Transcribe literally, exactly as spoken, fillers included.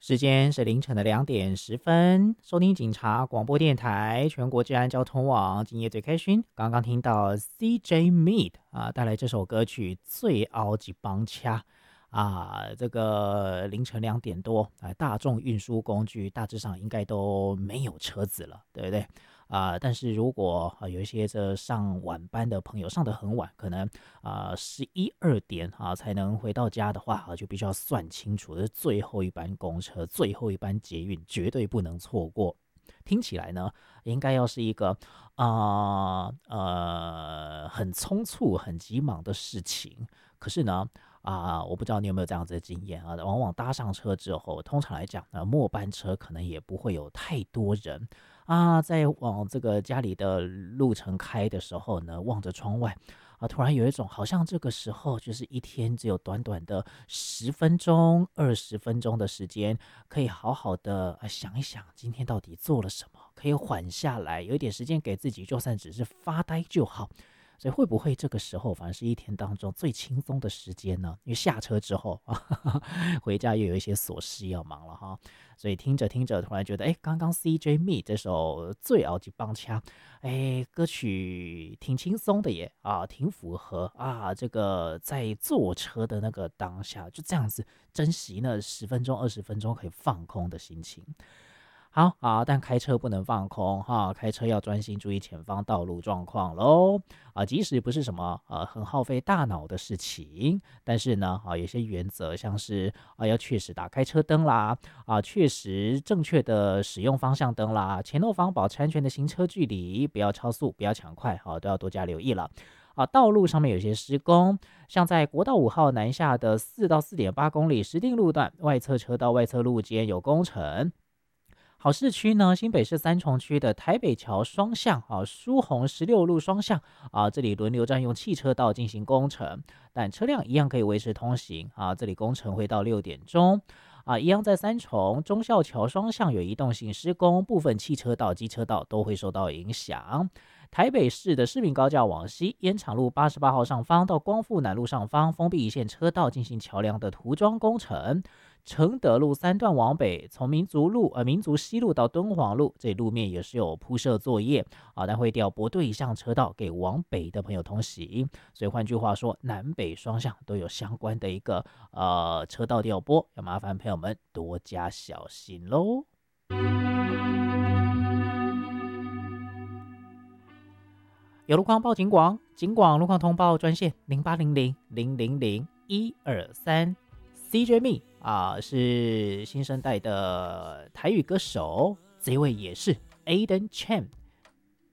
时间是凌晨的两点十分，收听警察广播电台全国治安交通网，今夜最开心。刚刚听到 C J Mead 啊带来这首歌曲《最傲几帮掐》啊，这个凌晨两点多啊，大众运输工具大致上应该都没有车子了，对不对？啊、但是如果啊有一些这上晚班的朋友上得很晚，可能啊十一二点啊才能回到家的话啊，就必须要算清楚，这是最后一班公车、最后一班捷运，绝对不能错过。听起来呢，应该要是一个啊呃呃很匆促、很急忙的事情。可是呢，啊、我不知道你有没有这样子的经验啊？往往搭上车之后，通常来讲呢，末班车可能也不会有太多人啊，在往这个家里的路程开的时候呢，望着窗外。啊，突然有一种好像这个时候就是一天只有短短的十分钟、二十分钟的时间，可以好好的想一想今天到底做了什么，可以缓下来，有一点时间给自己，就算只是发呆就好。所以会不会这个时候反而是一天当中最轻松的时间呢？因为下车之后啊，回家又有一些琐事要忙了哈。所以听着听着，突然觉得，哎，刚刚 C J Me 这首《最傲级棒掐》，哎，歌曲挺轻松的耶，啊，挺符合啊，这个在坐车的那个当下，就这样子珍惜那十分钟、二十分钟可以放空的心情。好啊，但开车不能放空哈，开车要专心注意前方道路状况喽啊。即使不是什么呃很耗费大脑的事情，但是呢啊，有些原则像是啊要确实打开车灯啦，啊确实正确的使用方向灯啦，前后方保持安全的行车距离，不要超速，不要抢快，好、都要多加留意了。啊，道路上面有些施工，像在国道五号南下的四到四点八公里石碇路段，外侧车道、外侧路肩有工程。好市区呢，新北市三重区的台北桥双向啊，疏洪十六路双向啊，这里轮流占用汽车道进行工程，但车辆一样可以维持通行啊。这里工程会到六点钟啊，一样在三重忠孝桥双向有移动性施工，部分汽车道、机车道都会受到影响。台北市的市民高架往西，烟厂路八十八号上方到光复南路上方封闭一线车道进行桥梁的涂装工程。承德路三段往北，从民族路呃民族西路到敦煌路，这里路面也是有铺设作业啊，但会调驳对向车道给往北的朋友通行。所以换句话说，南北双向都有相关的一个呃车道调拨，要麻烦朋友们多加小心喽。有路况报警广，警广路况通报专线零八零零零零零一二三。C J Me 啊，是新生代的台语歌手，这位也是 Aiden Chen